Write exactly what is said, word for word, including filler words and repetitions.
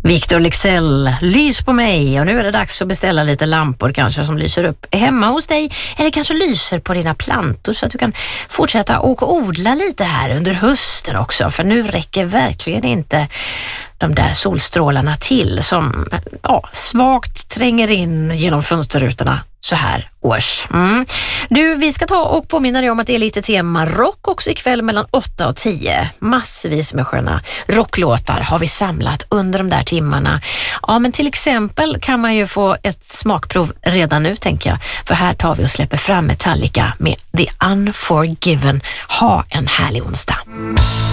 Victor Leksell, lys på mig, och nu är det dags att beställa lite lampor kanske som lyser upp hemma hos dig eller kanske lyser på dina plantor så att du kan fortsätta och odla lite här under hösten också, för nu räcker verkligen inte de där solstrålarna till som ja, svagt tränger in genom fönsterrutorna så här års. Mm. Du, vi ska ta och påminna dig om att det är lite tema rock också ikväll mellan åtta och tio. Massvis med sköna rocklåtar har vi samlat under de där timmarna. Ja, men till exempel kan man ju få ett smakprov redan nu, tänker jag. För här tar vi och släpper fram Metallica med The Unforgiven. Ha en härlig onsdag.